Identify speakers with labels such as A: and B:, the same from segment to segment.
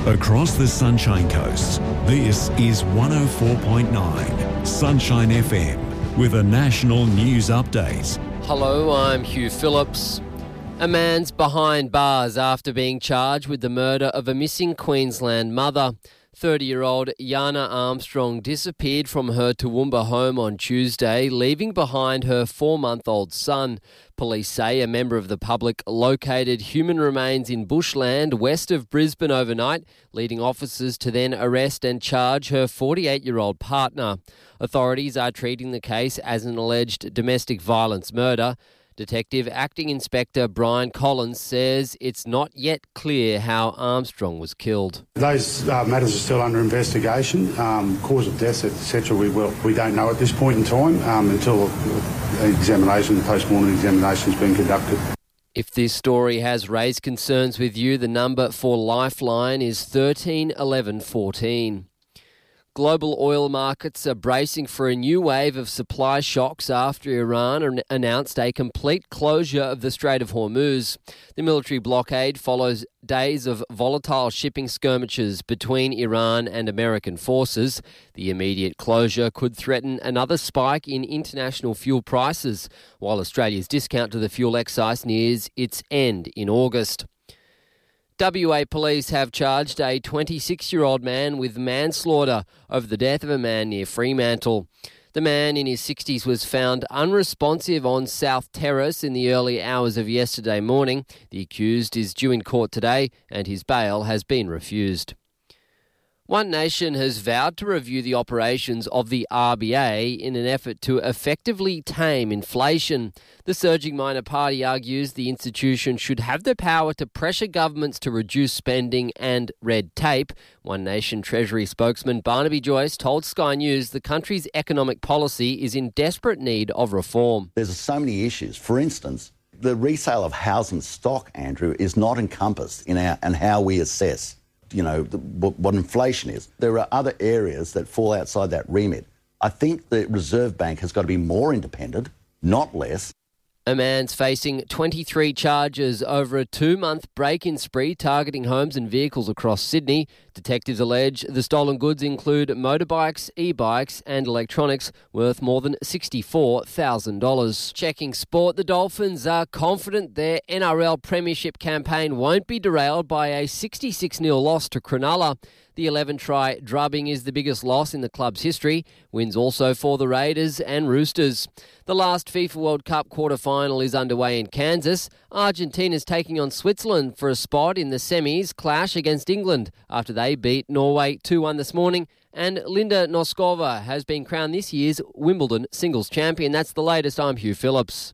A: Across the Sunshine Coast, this is 104.9 Sunshine FM with a national news update.
B: Hello, I'm Hugh Phillips. A man's behind bars after being charged with the murder of a missing Queensland mother. 30-year-old Yana Armstrong disappeared from her Toowoomba home on Tuesday, leaving behind her 4-month-old son. Police say a member of the public located human remains in bushland west of Brisbane overnight, leading officers to then arrest and charge her 48-year-old partner. Authorities are treating the case as an alleged domestic violence murder. Detective Acting Inspector Brian Collins says it's not yet clear how Armstrong was killed.
C: Those matters are still under investigation. Cause of death, etc. We don't know at this point in time until post-mortem examination has been conducted.
B: If this story has raised concerns with you, the number for Lifeline is 13 11 14. Global oil markets are bracing for a new wave of supply shocks after Iran announced a complete closure of the Strait of Hormuz. The military blockade follows days of volatile shipping skirmishes between Iran and American forces. The immediate closure could threaten another spike in international fuel prices, while Australia's discount to the fuel excise nears its end in August. WA police have charged a 26-year-old man with manslaughter over the death of a man near Fremantle. The man in his 60s was found unresponsive on South Terrace in the early hours of yesterday morning. The accused is due in court today and his bail has been refused. One Nation has vowed to review the operations of the RBA in an effort to effectively tame inflation. The surging minor party argues the institution should have the power to pressure governments to reduce spending and red tape. One Nation Treasury spokesman Barnaby Joyce told Sky News the country's economic policy is in desperate need of reform.
D: There's so many issues. For instance, the resale of housing stock, Andrew, is not encompassed in how we assess what inflation is. There are other areas that fall outside that remit. I think the Reserve Bank has got to be more independent, not less.
B: A man's facing 23 charges over a 2-month break-in spree targeting homes and vehicles across Sydney. Detectives allege the stolen goods include motorbikes, e-bikes and electronics worth more than $64,000. Checking sport, the Dolphins are confident their NRL Premiership campaign won't be derailed by a 66-0 loss to Cronulla. The 11-try drubbing is the biggest loss in the club's history. Wins also for the Raiders and Roosters. The last FIFA World Cup quarter-final is underway in Kansas. Argentina's taking on Switzerland for a spot in the semis clash against England after they beat Norway 2-1 this morning. And Linda Noskova has been crowned this year's Wimbledon singles champion. That's the latest. I'm Hugh Phillips.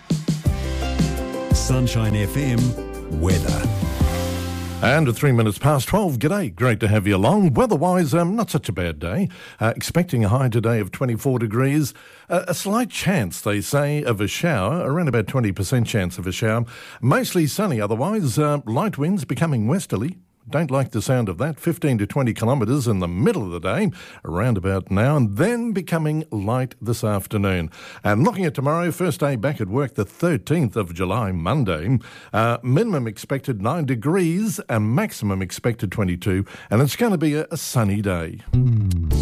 A: Sunshine FM weather.
E: And at 3 minutes past 12, g'day, great to have you along. Weather-wise, not such a bad day. Expecting a high today of 24 degrees. A slight chance, they say, of a shower, around about 20% chance of a shower. Mostly sunny otherwise, light winds becoming westerly. Don't like the sound of that. 15 to 20 kilometres in the middle of the day, around about now, and then becoming light this afternoon. And looking at tomorrow, first day back at work, the 13th of July, Monday. Minimum expected 9 degrees and maximum expected 22, and it's going to be a sunny day.